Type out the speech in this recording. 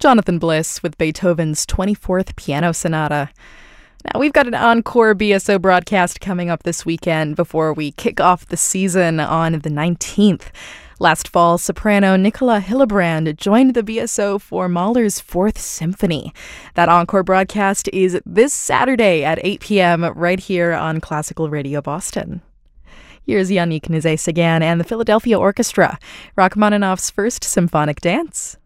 Jonathan Bliss with Beethoven's 24th Piano Sonata. Now, we've got an encore BSO broadcast coming up this weekend before we kick off the season on the 19th. Last fall, soprano Nicola Hillebrand joined the BSO for Mahler's Fourth Symphony. That encore broadcast is this Saturday at 8 p.m. right here on Classical Radio Boston. Here's Yannick Nézet-Séguin and the Philadelphia Orchestra, Rachmaninoff's First Symphonic Dance.